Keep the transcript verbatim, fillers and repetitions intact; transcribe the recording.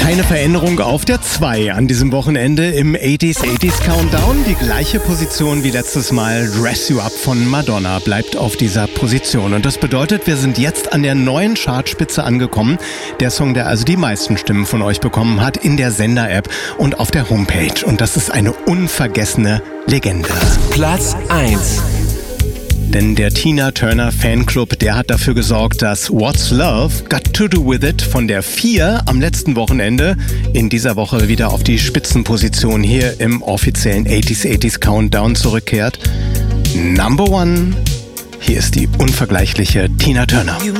Keine Veränderung auf der zwei an diesem Wochenende im achtziger achtziger Countdown. Die gleiche Position wie letztes Mal. Dress You Up von Madonna bleibt auf dieser Position. Und das bedeutet, wir sind jetzt an der neuen Chartspitze angekommen. Der Song, der also die meisten Stimmen von euch bekommen hat in der Sender-App und auf der Homepage. Und das ist eine unvergessene Legende. Platz eins. Denn der Tina Turner Fanclub, der hat dafür gesorgt, dass What's Love Got to Do With It von der vier am letzten Wochenende in dieser Woche wieder auf die Spitzenposition hier im offiziellen achtziger achtziger Countdown zurückkehrt. Number One, hier ist die unvergleichliche Tina Turner.